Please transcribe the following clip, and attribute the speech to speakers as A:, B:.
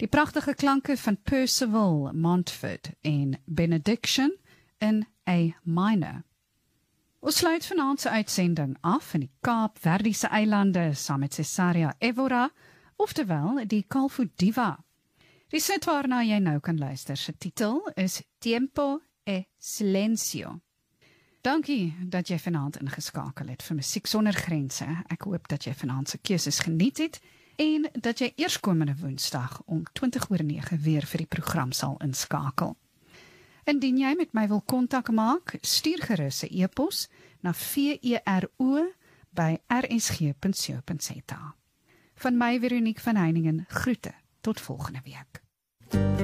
A: Die pragtige klanke van Percival Montfort en Benediction in A minor. Ons sluit vanaand se uitsending af in die Kaapverdiese eilande saam met Cesaria Evora, oftewel die Kalfu Diva. Die sit waarna jy nou kan luister se titel is Tiempo e Silencio. Dankie dat jy vanaand ingeskakel het vir Musiek Sonder Grense. Ek hoop dat jy vanaand se keuses geniet het en dat jy eerskomende Woensdag om 20:09 weer vir die program sal inskakel. Indien jy met my wil kontak maak, stuur gerus 'n e-pos na vero@rsg.co.za. Van my Veronique van Heiningen groete tot volgende week.